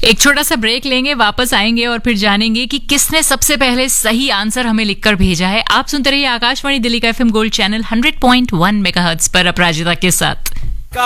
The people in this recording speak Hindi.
एक छोटा सा ब्रेक लेंगे, वापस आएंगे और फिर जानेंगे कि किसने सबसे पहले सही आंसर हमें लिखकर भेजा है। आप सुनते रहिए आकाशवाणी दिल्ली का FM गोल्ड चैनल 100.1 मेगाहर्ट्ज पर अपराजिता के साथ।